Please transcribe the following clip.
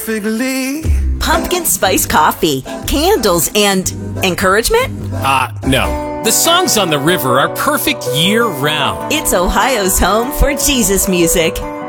Figly. Pumpkin spice coffee, candles, and encouragement? No. The songs on the river are perfect year-round. It's Ohio's home for Jesus music.